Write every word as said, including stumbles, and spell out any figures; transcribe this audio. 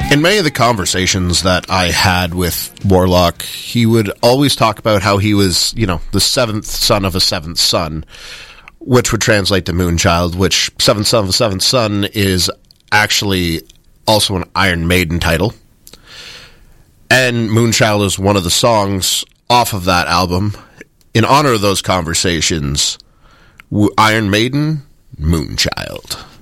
In many of the conversations that I had with Warlock, he would always talk about how he was, you know, the seventh son of a seventh son, which would translate to Moonchild, which seventh son of a seventh son is actually also an Iron Maiden title. And Moonchild is one of the songs off of that album. In honor of those conversations, Iron Maiden, Moonchild.